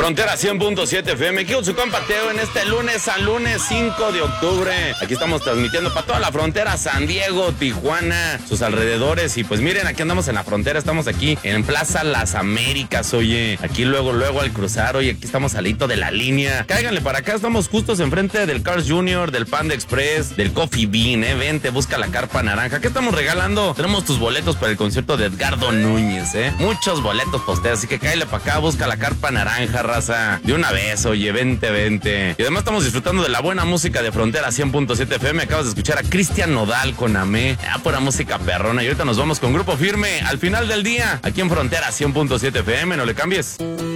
Frontera 100.7 FM, aquí con su compa Teo en este lunes, San Lunes 5 de octubre. Aquí estamos transmitiendo para toda la frontera, San Diego, Tijuana, sus alrededores. Y pues miren, aquí andamos en la frontera, estamos aquí en Plaza Las Américas, oye. Aquí luego al cruzar, oye, aquí estamos al ladito de la línea. Cáiganle para acá, estamos justos enfrente del Carl's Jr., del Panda Express, del Coffee Bean, Vente, busca la carpa naranja. ¿Qué estamos regalando? Tenemos tus boletos para el concierto de Edgardo Núñez, Muchos boletos posteados, así que cállale para acá, busca la carpa naranja, raza. De una vez, oye, vente. Y además estamos disfrutando de la buena música de Frontera 100.7 FM. Acabas de escuchar a Cristian Nodal con Amé. Pura música perrona. Y ahorita nos vamos con Grupo Firme al final del día, aquí en Frontera 100.7 FM. No le cambies.